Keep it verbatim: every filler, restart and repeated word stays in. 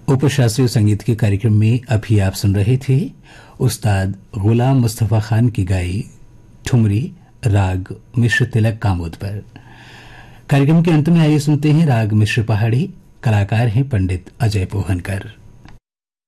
उपशास्त्रीय संगीत के कार्यक्रम में अभी आप सुन रहे थे उस्ताद गुलाम मुस्तफा खान की गाई ठुमरी राग मिश्र तिलक कामोद पर। कार्यक्रम के अंत में आइए सुनते हैं राग मिश्र पहाड़ी। कलाकार हैं पंडित अजय पोहनकर।